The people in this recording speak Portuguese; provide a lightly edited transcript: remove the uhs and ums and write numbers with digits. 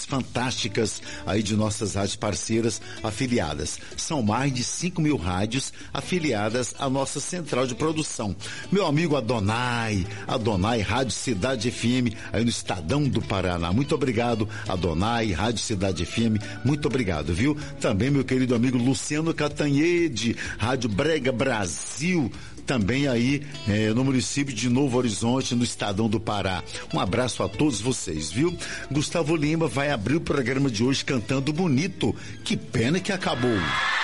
fantásticas aí de nossas rádios parceiras afiliadas. São mais de 5.000 rádios afiliadas à nossa central de produção. Meu amigo Adonai, Rádio Cidade FM, aí no Estadão do Paraná. Muito obrigado, Adonai, Rádio Cidade FM, muito obrigado, viu? Também meu querido amigo Luciano Catanhede, Rádio Brega Brasil, também aí no município de Novo Horizonte, no Estadão do Pará. Um abraço a todos vocês, viu? Gustavo Lima vai abrir o programa de hoje cantando bonito. Que pena que acabou.